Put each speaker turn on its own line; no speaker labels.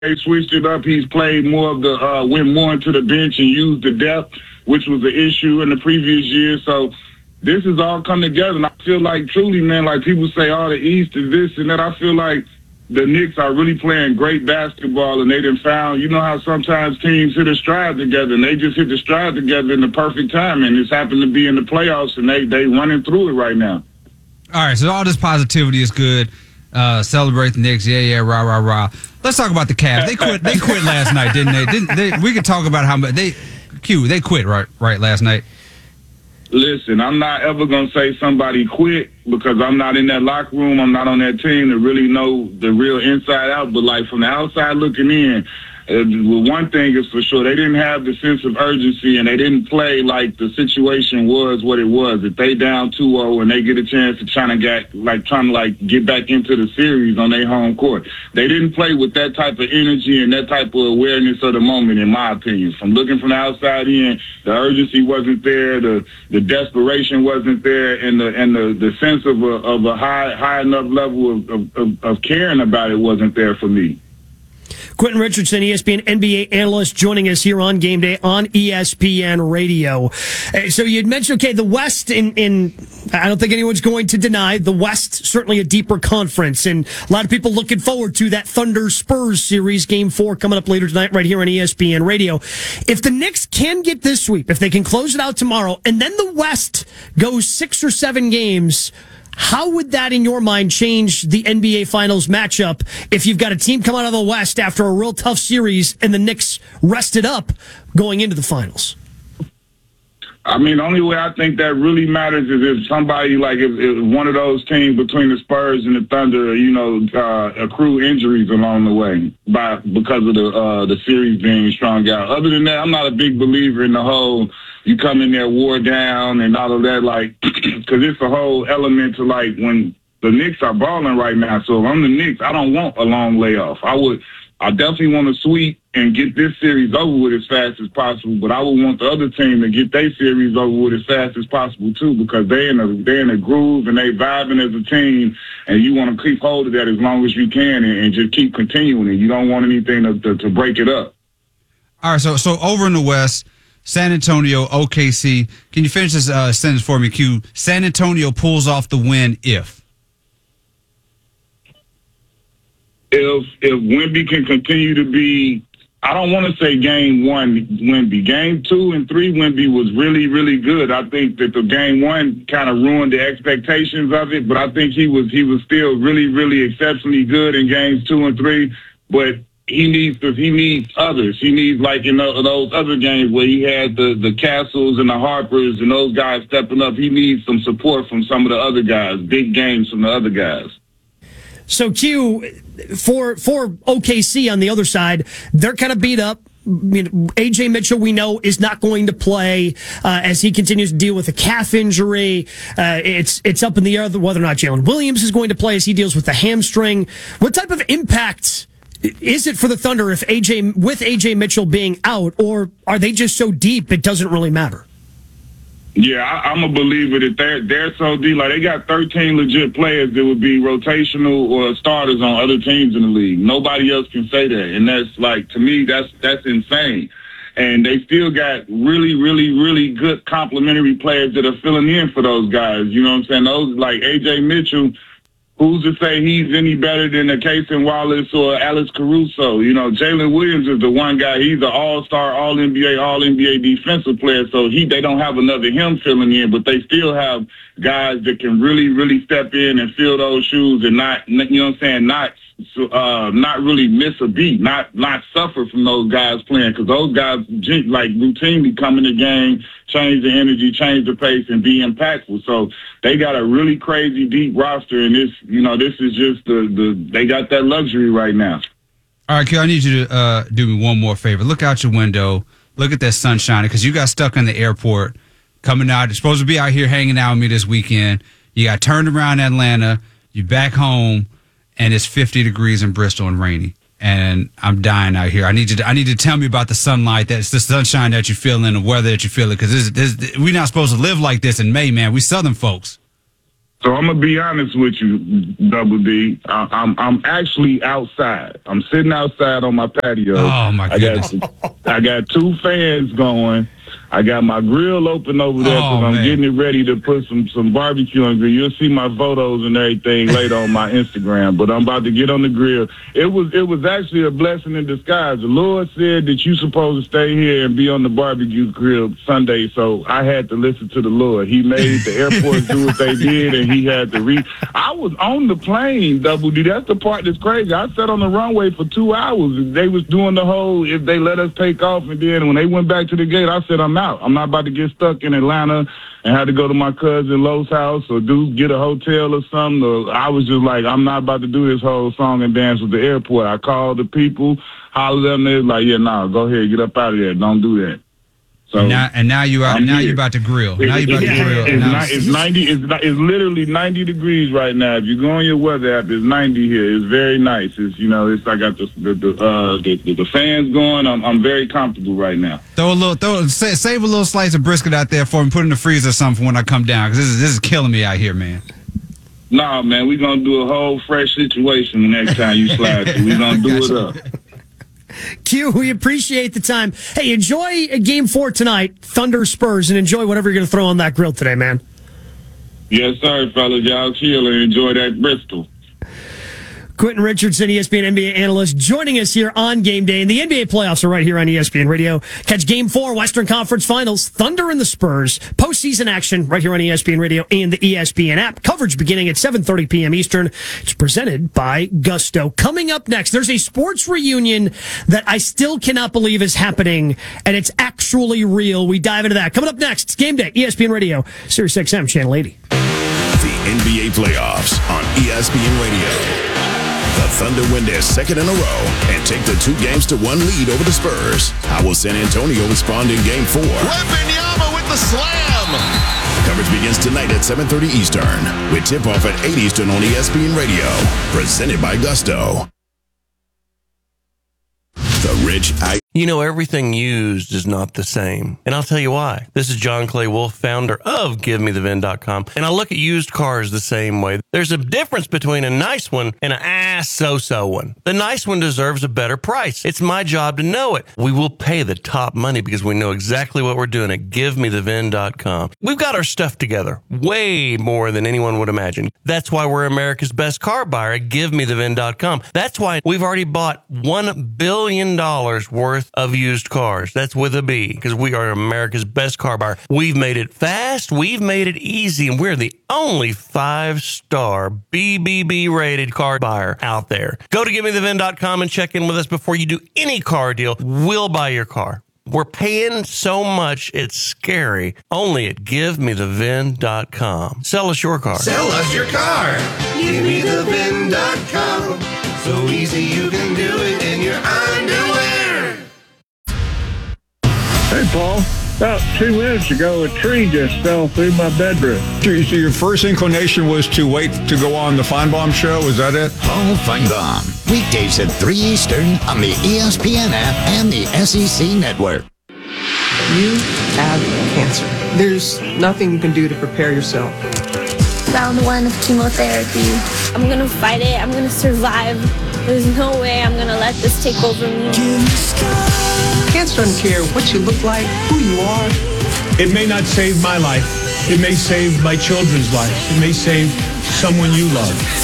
They switched it up. He's played more of the went more into the bench and used the depth, which was an issue in the previous year. So this has all come together, and I feel like truly, man, like people say, oh, the East is this and that. I feel like the Knicks are really playing great basketball, and they done found, you know how sometimes teams hit a stride together, and they just hit the stride together in the perfect time, and it's happened to be in the playoffs, and they running through it right now.
All right, so all this positivity is good. Celebrate the Knicks, yeah, rah, rah, rah. Let's talk about the Cavs. They quit last night, didn't they? We could talk about how much they quit right last night.
Listen, I'm not ever going to say somebody quit because I'm not in that locker room. I'm not on that team to really know the real inside out. But, like, from the outside looking in, one thing is for sure, they didn't have the sense of urgency, and they didn't play like the situation was what it was. If they down 2-0 and they get a chance to trying to get back into the series on their home court, they didn't play with that type of energy and that type of awareness of the moment, in my opinion. From looking from the outside in, the urgency wasn't there, the desperation wasn't there, and the sense of a high enough level of caring about it wasn't there for me.
Quentin Richardson, ESPN NBA analyst, joining us here on Game Day on ESPN Radio. So you had mentioned, okay, the West, I don't think anyone's going to deny the West, certainly a deeper conference, and a lot of people looking forward to that Thunder-Spurs series, Game 4, coming up later tonight right here on ESPN Radio. If the Knicks can get this sweep, if they can close it out tomorrow, and then the West goes 6 or 7 games, how would that, in your mind, change the NBA Finals matchup if you've got a team come out of the West after a real tough series and the Knicks rested up going into the Finals?
I mean, the only way I think that really matters is if somebody, like if one of those teams between the Spurs and the Thunder, accrue injuries along the way because of the series being strung out. Other than that, I'm not a big believer in the whole you come in there wore down and all of that, like, because it's a whole element to, like, when the Knicks are balling right now. So if I'm the Knicks, I don't want a long layoff. I definitely want to sweep and get this series over with as fast as possible, but I would want the other team to get their series over with as fast as possible too, because they're in a groove and they vibing as a team, and you want to keep hold of that as long as you can and just keep continuing it. You don't want anything to break it up.
All right, so over in the West, San Antonio, OKC. Can you finish this sentence for me, Q? San Antonio pulls off the win if
Wemby can continue to be, I don't want to say game 1 Wemby. Game 2 and 3 Wemby was really, really good. I think that the game 1 kind of ruined the expectations of it, but I think he was still really, really exceptionally good in games 2 and 3. But he needs others. He needs, like in those other games where he had the Castles and the Harpers and those guys stepping up. He needs some support from some of the other guys, big games from the other guys.
So, Q, for OKC on the other side, they're kind of beat up. A.J. Mitchell, we know, is not going to play as he continues to deal with a calf injury. It's up in the air whether or not Jalen Williams is going to play as he deals with the hamstring. What type of impact is it for the Thunder if A.J. Mitchell being out, or are they just so deep it doesn't really matter?
Yeah, I'm a believer that they're so deep. Like, they got 13 legit players that would be rotational or starters on other teams in the league. Nobody else can say that, and that's, like, to me, that's insane. And they still got really, really, really good complementary players that are filling in for those guys. You know what I'm saying? Those, like A.J. Mitchell, who's to say he's any better than a Cason Wallace or Alex Caruso? You know, Jalen Williams is the one guy. He's an all-star, all-NBA defensive player. So they don't have another him filling in, but they still have guys that can really, really step in and fill those shoes and not, you know what I'm saying, not really miss a beat, not suffer from those guys playing, because those guys like routinely come in the game, change the energy, change the pace, and be impactful. So they got a really crazy deep roster, and this is just they got that luxury right now.
All right, Q, I need you to do me one more favor. Look out your window. Look at that sun shining, because you got stuck in the airport coming out. You're supposed to be out here hanging out with me this weekend. You got turned around Atlanta. You're back home, and it's 50 degrees in Bristol and rainy. And I'm dying out here. I need you to tell me about the sunlight, that's the sunshine that you feel and the weather that you feel it, because we're not supposed to live like this in May, man. We Southern folks.
So I'm gonna be honest with you, Double D. I'm actually outside. I'm sitting outside on my patio.
Oh my goodness!
I got 2 fans going. I got my grill open over there because I'm getting it ready to put some barbecue on the grill. You'll see my photos and everything later on my Instagram. But I'm about to get on the grill. It was actually a blessing in disguise. The Lord said that you're supposed to stay here and be on the barbecue grill Sunday, so I had to listen to the Lord. He made the airports do what they did, and he had to I was on the plane, Double D. That's the part that's crazy. I sat on the runway for 2 hours. They was doing the whole, if they let us take off, and then when they went back to the gate, I said, I'm out. I'm not about to get stuck in Atlanta and have to go to my cousin Lowe's house or get a hotel or something. I was just like, I'm not about to do this whole song and dance with the airport. I called the people, hollered at them. They was like, yeah, nah, go ahead, get up out of there. Don't do that. So
now you out. Now you're about to grill. Now you're about to grill.
It's literally 90 degrees right now. If you go on your weather app, it's 90 here. It's very nice. I got the fans going. I'm very comfortable right now.
Save a little slice of brisket out there for me. Put it in the freezer or something for when I come down, because this is killing me out here, man.
Nah, man, we're gonna do a whole fresh situation the next time you slide through. We're gonna do it up.
Q, we appreciate the time. Hey, enjoy Game 4 tonight, Thunder Spurs, and enjoy whatever you're going to throw on that grill today, man.
Yes, sir, fellas. Y'all chill and enjoy that Bristol.
Quentin Richardson, ESPN NBA analyst, joining us here on Game Day. And the NBA playoffs are right here on ESPN Radio. Catch Game 4, Western Conference Finals, Thunder and the Spurs. Postseason action right here on ESPN Radio and the ESPN app. Coverage beginning at 7:30 p.m. Eastern. It's presented by Gusto. Coming up next, there's a sports reunion that I still cannot believe is happening, and it's actually real. We dive into that. Coming up next, it's Game Day, ESPN Radio, Sirius XM, Channel 80.
The NBA playoffs on ESPN Radio. The Thunder win their second in a row and take the 2-1 lead over the Spurs. How will San Antonio respond in Game 4?
Wembanyama with the slam.
Coverage begins tonight at 7:30 Eastern with tip-off at 8 Eastern on ESPN Radio. Presented by Gusto. The Rich
You know, everything used is not the same. And I'll tell you why. This is John Clay Wolf, founder of GiveMeTheVin.com. And I look at used cars the same way. There's a difference between a nice one and an so-so one. The nice one deserves a better price. It's my job to know it. We will pay the top money because we know exactly what we're doing at GiveMeTheVin.com. We've got our stuff together way more than anyone would imagine. That's why we're America's best car buyer at GiveMeTheVin.com. That's why we've already bought $1 billion worth of used cars. That's with a B, because we are America's best car buyer. We've made it fast, we've made it easy, and we're the only 5-star BBB rated car buyer out there. Go to GiveMeTheVin.com and check in with us before you do any car deal. We'll buy your car. We're paying so much, it's scary. Only at GiveMeTheVin.com. Sell us your car.
Sell us your car. GiveMeTheVin.com. So easy you can do it in your underwear.
Hey, Paul. About 2 minutes ago, a tree just fell through my bedroom.
So your first inclination was to wait to go on the Feinbaum show? Is that it?
Paul Feinbaum. Weekdays at 3 Eastern on the ESPN app and the SEC network.
You have cancer. There's nothing you can do to prepare yourself.
Round 1 of chemotherapy. I'm going to fight it. I'm going to survive. There's no way I'm going to let this take over me.
Cancer doesn't care what you look like, who you are.
It may not save my life. It may save my children's life. It may save someone you love.